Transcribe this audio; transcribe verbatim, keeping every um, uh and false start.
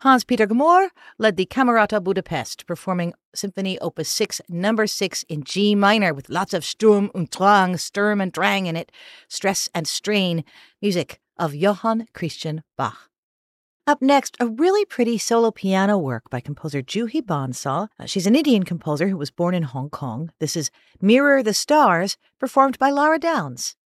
Hans-Peter Gmor led the Camerata Budapest, performing Symphony Opus six, number six in G minor, with lots of Sturm und Drang, Sturm and Drang in it, stress and strain, music of Johann Christian Bach. Up next, a really pretty solo piano work by composer Juhi Bansal. Uh, she's an Indian composer who was born in Hong Kong. This is Mirror the Stars, performed by Lara Downs.